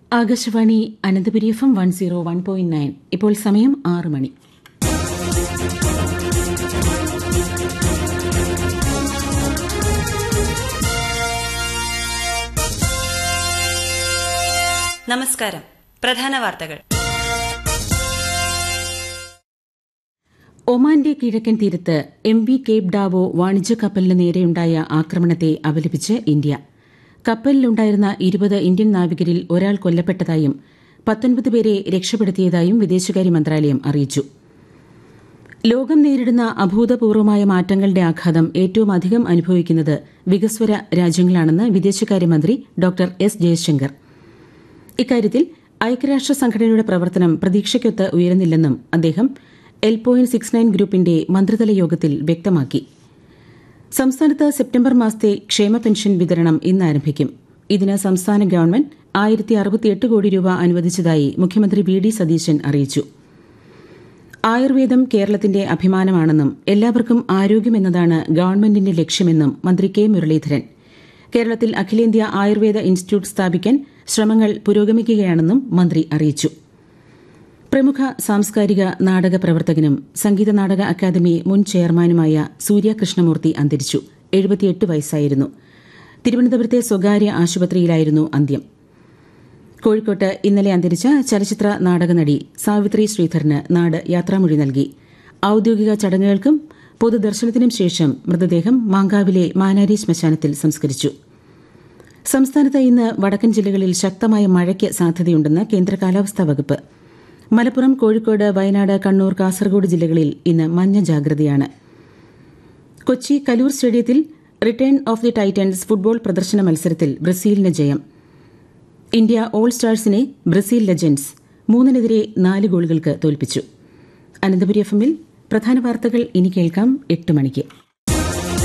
Akashvani Ananthapuri FM 101.9. ഇപ്പോൾ സമയം 6 മണി. നമസ്കാരം. പ്രധാന വാർത്തകൾ. ഒമാന്റെ കിഴക്കൻ തീരത്ത് MV കേപ്പ് ഡാവോ വാണിജ്യ കപ്പലിന് നേരെയുണ്ടായ ആക്രമണത്തെ അപലപിച്ച് ഇന്ത്യ. കപ്പലിലുണ്ടായിരുന്ന 20 ഇന്ത്യൻ നാവികരിൽ ഒരാൾ കൊല്ലപ്പെട്ടതായും 19 പേരെ രക്ഷപ്പെടുത്തിയതായും വിദേശകാര്യ മന്ത്രാലയം അറിയിച്ചു. ലോകം നേരിടുന്ന അഭൂതപൂർവമായ മാറ്റങ്ങളുടെ ആഘാതം ഏറ്റവും അധികം അനുഭവിക്കുന്നത് വികസ്വര രാജ്യങ്ങളാണെന്ന് വിദേശകാര്യമന്ത്രി ഡോക്ടർ എസ് ജയശങ്കർ. ഇക്കാര്യത്തിൽ ഐക്യരാഷ്ട്ര സംഘടനയുടെ പ്രവർത്തനം പ്രതീക്ഷയ്ക്കൊത്ത് ഉയരുന്നില്ലെന്നും അദ്ദേഹം L.69 ഗ്രൂപ്പിന്റെ മന്ത്രിതല യോഗത്തിൽ വ്യക്തമാക്കി. സംസ്ഥാനത്ത് സെപ്റ്റംബർ മാസത്തെ ക്ഷേമ പെൻഷൻ വിതരണം ഇന്ന് ആരംഭിക്കും. ഇതിന് സംസ്ഥാന ഗവൺമെന്റ് 1068 കോടി രൂപ അനുവദിച്ചതായി മുഖ്യമന്ത്രി വി.ഡി. സതീശൻ അറിയിച്ചു. ആയുർവേദം കേരളത്തിന്റെ അഭിമാനമാണെന്നും എല്ലാവർക്കും ആരോഗ്യമെന്നതാണ് ഗവൺമെന്റിന്റെ ലക്ഷ്യമെന്നും മന്ത്രി കെ മുരളീധരൻ. കേരളത്തിൽ അഖിലേന്ത്യാ ആയുർവേദ ഇൻസ്റ്റിറ്റ്യൂട്ട് സ്ഥാപിക്കാൻ ശ്രമങ്ങൾ പുരോഗമിക്കുകയാണെന്നും മന്ത്രി അറിയിച്ചു. പ്രമുഖ സാംസ്കാരിക നാടക പ്രവർത്തകനും സംഗീത നാടക അക്കാദമി മുൻ ചെയർമാനുമായ സൂര്യ കൃഷ്ണമൂർത്തി അന്തരിച്ചു. 78 വയസ്സായിരുന്നു. തിരുവനന്തപുരത്തെ സ്വകാര്യ ആശുപത്രിയിലായിരുന്നു അന്ത്യം. കോഴിക്കോട്ട് ഇന്നലെ അന്തരിച്ച ചലച്ചിത്ര നാടക നടി സാവിത്രി ശ്രീധറിന് നാട് യാത്രാമൊഴി നൽകി. ഔദ്യോഗിക ചടങ്ങുകൾക്കും പൊതുദർശനത്തിനും ശേഷം മൃതദേഹം മാങ്കാവിലെ മാനാരി ശ്മശാനത്തിൽ സംസ്കരിച്ചു. സംസ്ഥാനത്ത് ഇന്ന് വടക്കൻ ജില്ലകളിൽ ശക്തമായ മഴയ്ക്ക് സാധ്യതയുണ്ടെന്ന് കേന്ദ്ര കാലാവസ്ഥാ വകുപ്പ്. മലപ്പുറം, കോഴിക്കോട്, വയനാട്, കണ്ണൂർ, കാസർഗോഡ് ജില്ലകളിൽ ഇന്ന് മഞ്ഞ ജാഗ്രതയാണ്. കൊച്ചി കലൂർ സ്റ്റേഡിയത്തിൽ return of the Titans football പ്രദർശന മത്സരത്തിൽ ബ്രസീലിന് ജയം. ഇന്ത്യ ഓൾ സ്റ്റാർസിനെ ബ്രസീൽ ലെജൻഡ്സ് 3-4 ഗോളുകൾക്ക് തോൽപ്പിച്ചു. അനന്തപുരി FM-ൽ പ്രധാന വാർത്തകൾ ഇനി കേൾക്കാം 8 മണിക്ക്.